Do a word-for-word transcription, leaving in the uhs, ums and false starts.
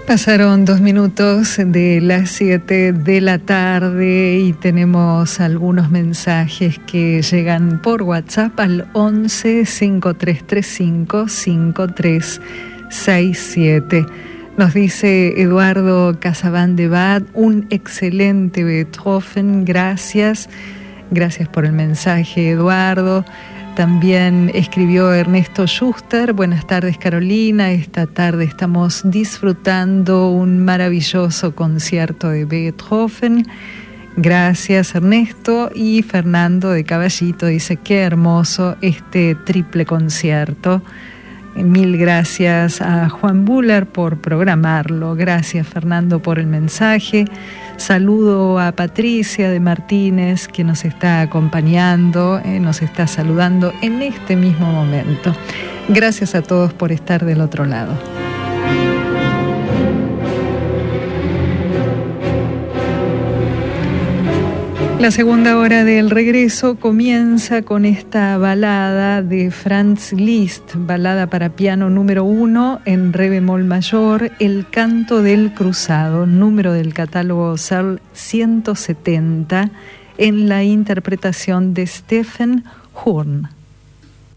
Pasaron dos minutos de las siete de la tarde y tenemos algunos mensajes que llegan por WhatsApp al once, cinco tres tres cinco, cinco tres seis siete. Nos dice Eduardo Casabán de Bad, un excelente Beethoven, gracias. Gracias por el mensaje, Eduardo. También escribió Ernesto Schuster, buenas tardes Carolina, esta tarde estamos disfrutando un maravilloso concierto de Beethoven. Gracias Ernesto. Y Fernando de Caballito dice, qué hermoso este triple concierto. Mil gracias a Juan Buller por programarlo. Gracias Fernando por el mensaje. Saludo a Patricia de Martínez que nos está acompañando, eh, nos está saludando en este mismo momento. Gracias a todos por estar del otro lado. La segunda hora del regreso comienza con esta balada de Franz Liszt, balada para piano número uno en re bemol mayor, El canto del cruzado, número del catálogo Searle ciento setenta, en la interpretación de Stephen Horn.